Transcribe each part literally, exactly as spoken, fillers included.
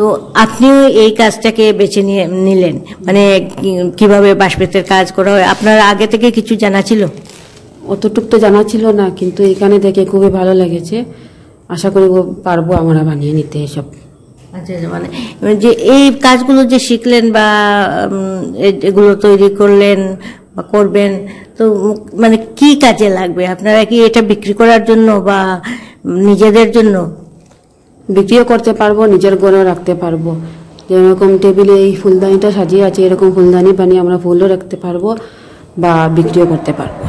তো আপনিও এই কাজটাকে বেছে নিয়ে নিলেন, মানে কিভাবে বাঁশ বেতের কাজ করা হয় আপনার আগে থেকে কিছু জানা ছিল? অতটুক তো জানা ছিল না, কিন্তু এখানে দেখে খুবই ভালো লেগেছে। আশা করি পারবো আমরা বানিয়ে নিতে এসব। আচ্ছা, মানে যে এই কাজগুলো যে শিখলেন বা এগুলো তৈরি করলেন বা করবেন, তো মানে কি কাজে লাগবে? আপনারা কি এটা বিক্রি করার জন্য বা নিজেদের জন্য? বিক্রিও করতে পারবো, নিজের ঘরেও রাখতে পারবো। যেরকম টেবিলে এই ফুলদানিটা সাজিয়ে আছে, এরকম ফুলদানি বানিয়ে আমরা ফুলও রাখতে পারবো বা বিক্রিও করতে পারবো।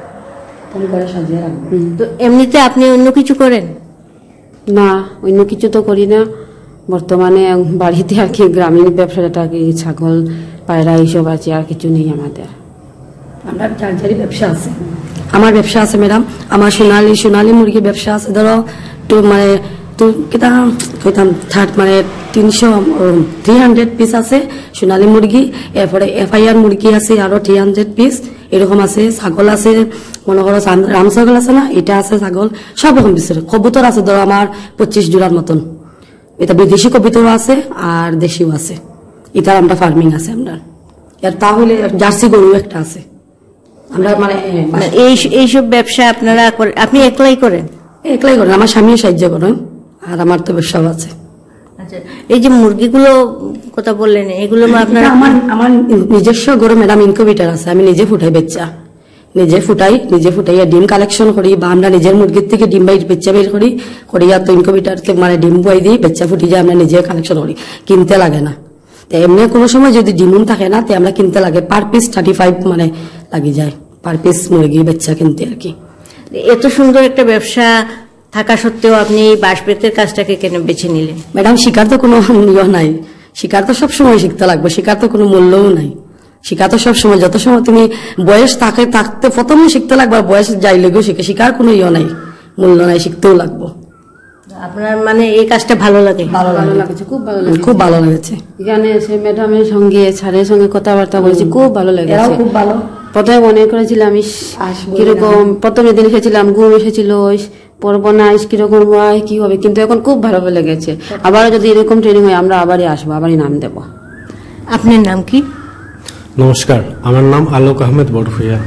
সাজিয়ে রাখবো। তো এমনিতে আপনি অন্য কিছু করেন? না, অন্য কিছু তো করি না। বর্তমানে বাড়িতে আর কি গ্রামীণ ব্যবসাটা কি ছাগল পায়রা এইসব আছে, আর কিছু নেই আমাদের। আমরা চার্জারি ব্যবসা আছে, আমার ব্যবসা আছে ম্যাডাম। আমার সোনালি সোনালি মুরগির ব্যবসা আছে। ধরো তো মানে তো কেটা কইতাম থার্ড মানে তিনশো থ্রি হান্ড্রেড পিস আছে সোনালি মুরগি। এরপরে এফআইআর মুরগি আছে আরো থ্রি হান্ড্রেড পিস এরকম আছে। ছাগল আছে, মনে করো রাম ছাগল আছে না, এটা আছে ছাগল, সব রকম বিষয়। কবুতর আছে ধরো আমার পঁচিশ জোড়ার মতন। এটা বিদেশি কবুতরও আছে আর দেশিও আছে। এটার আমরা ফার্মিং আছে আমরা। এর তাহলে জার্সি গরু একটা আছে। আমরা মানে এই এইসব ব্যবসা আপনারা আপনি একলাই করেন? একলাই করেন, আমার স্বামীও সাহায্য করেন, আর আমার তো ব্যবসাও আছে। আচ্ছা, এই যে মুরগিগুলো কথা বললেন, এগুলো আপনারা? আমার আমার নিজস্ব গরু ম্যাডাম ইনকিউবেটর আছে, আমি নিজে ফুটাই বাচ্চা, নিজে ফুটাই নিজে ফুটাইয়া ডিম কালেকশন করি, বা আমরা নিজের মুরগির থেকে ডিম বাইর বাচ্চা বের করি করিয়া তো ইনকিউবেটরকে মানে ডিম বই দিই, বাচ্চা ফুটি যায়, আমরা নিজে কালেকশন করি, কিনতে লাগে না। তো এমনি কোনো সময় যদি ডিমুন থাকে না, তো আমরা কিনতে লাগে, পার পিস থার্টি ফাইভ মানে লাগি যায় পার পিস মুরগি বাচ্চা কিনতে আর কি। এত সুন্দর একটা ব্যবসা থাকা সত্ত্বেও আপনি এই বাঁশ বেতের কাজটাকে কেন বেছে নিলেন? ম্যাডাম শিকার তো কোনো ইয়ে নাই, শিকার তো সবসময় শিখতে লাগবে, শিকার তো কোনো মূল্যও নাই। শিকার তো সবসময়, যত সময় তুমি বয়স তাকে থাকতে প্রথমে শিখতে লাগবে, বয়স যাই লেগেও শিখে, শিকার কোনো ইয়ে নাই, মূল্য নাই, শিখতেও লাগবো। আপনার মানে এই কাজটা ভালো লাগে? ভালো লাগছে, খুব ভালো লাগে, খুব ভালো লেগেছে। এখানে এসে ম্যাডামের সঙ্গে স্যারের সঙ্গে কথাবার্তা বলেছি, খুব ভালো লেগেছে। খুব ভালো। প্রথমে মনে করেছিলাম কিরকম, প্রথমে দিন এসেছিলাম ঘুম এসেছিল, পড়বো না, কিরকম হয় কি হবে, কিন্তু এখন খুব ভালো লেগেছে। আবারও যদি এরকম ট্রেনিং হয় আমরা আবারই আসবো, আবারই নাম দেবো। আপনার নাম কি? নমস্কার, আমার নাম আলোক আহমেদ বড়ভূইয়া।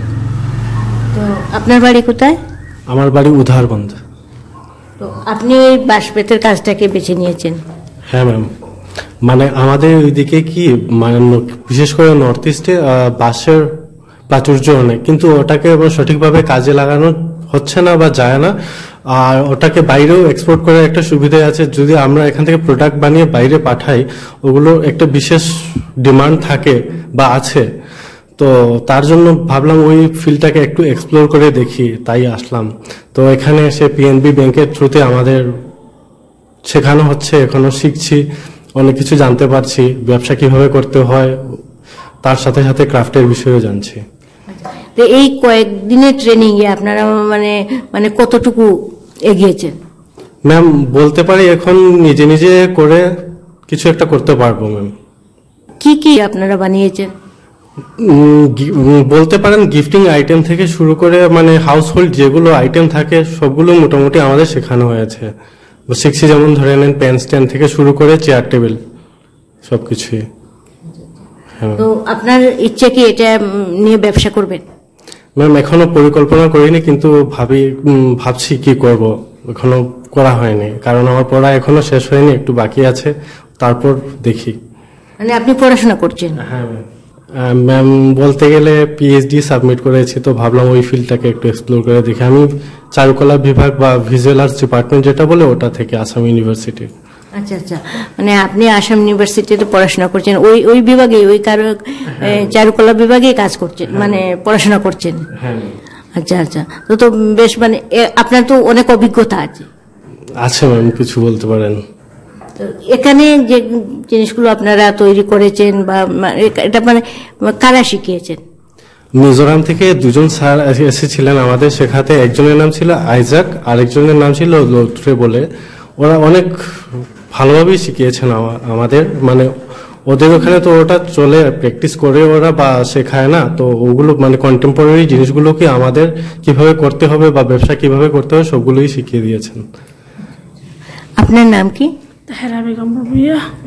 তো আপনার বাড়ি কোথায়? আমার বাড়ি উধারবন্দ। তো আপনি এই বাঁশ বেতের কাজটাকে বেছে নিয়েছেন? হ্যাঁ ম্যাম, মানে আমাদের ওইদিকে কি মানে বিশেষ করে নর্থ ইস্টে বাঁশের প্রাচুর্য অনেক, কিন্তু ওটাকে সঠিকভাবে কাজে লাগানো হচ্ছে না বা যায় না। আর ওটাকে বাইরেও এক্সপোর্ট করার একটা সুবিধা আছে, যদি আমরা এখান থেকে প্রোডাক্ট বানিয়ে বাইরে পাঠাই, ওগুলো একটা বিশেষ ডিমান্ড থাকে বা আছে। তো তার জন্য ভাবলাম ওই ফিল্ডটাকে একটু এক্সপ্লোর করে দেখি, তাই আসলাম। তো এখানে এসে পিএনবি ব্যাংকের থ্রুতে আমাদের শেখানো হচ্ছে, এখনো শিখছি, অনেক কিছু জানতে পারছি, ব্যবসা কিভাবে করতে হয়, তার সাথে সাথে ক্রাফটের বিষয়েও জানছি। তো এই কয়েকদিনের ট্রেনিং এ আপনারা মানে মানে কতটুকু এগিয়েছেন? ম্যাম বলতে পারি এখন নিজে নিজে করে কিছু একটা করতে পারবো ম্যাম। কি কি আপনারা বানিয়েছেন? বলতে পারেন গিফটিং আইটেম থেকে শুরু করে মানে হাউস হোল্ড যেগুলো আইটেম থাকে সবগুলো মোটামুটি আমাদের শেখানো হয়েছে, শিখছি। যেমন ধরে নেন পেন স্ট্যান্ড থেকে শুরু করে চেয়ার টেবিল সবকিছুই। তো আপনার ইচ্ছে কি এটা নিয়ে ব্যবসা করবেন? ম্যাম এখনো পরিকল্পনা করিনি, কিন্তু ভাবি ভাবছি কি করব, এখনো করা হয়নি, কারণ আমার পড়া এখনো শেষ হয়নি, একটু বাকি আছে, তারপর দেখি। মানে আপনি পড়াশোনা করছেন? হ্যাঁ ম্যাম, বলতে গেলে পিএইচডি সাবমিট করেছি, তো ভাবলাম ওই ফিল্ডটাকে একটু এক্সপ্লোর করে দেখি। আমি চারুকলা বিভাগ বা ভিজুয়াল আর্টস ডিপার্টমেন্ট যেটা বলে ওটা থেকে, আসাম ইউনিভার্সিটি। আচ্ছা আচ্ছা, মানে আপনি আসাম ইউনিভার্সিটিতে পড়াশোনা করছেন, ওই ওই বিভাগে, ওই কারো চারুকলা বিভাগে কাজ করছেন, মানে পড়াশোনা করছেন? হ্যাঁ। আচ্ছা আচ্ছা, তো তো বেশ, মানে আপনার তো অনেক অভিজ্ঞতা আছে। আছে ম্যাম, কিছু বলতে পারেন। এখানে যে জিনিসগুলো আপনারা তৈরি করেছেন বা এটা মানে কারা শিখিয়েছেন? মিজোরাম থেকে দুজন স্যার এসেছিলেন আমাদের শেখাতে, একজনের নাম ছিল আইজাক, আরেকজনের নাম ছিল লোত্রে বলে। ওরা অনেক ভালোভাবেই শিখিয়েছেন আমাদের, মানে ওদের ওখানে তো ওটা চলে, প্র্যাকটিস করে ওরা বা শেখায় না, তো ওগুলো মানে কন্টেম্পোরারি জিনিসগুলোকে আমাদের কিভাবে করতে হবে বা ব্যবসা কিভাবে করতে হবে সবগুলোই শিখিয়ে দিয়েছেন। আপনার নাম কি? তাহেরা বেগম বড়ভূইয়া।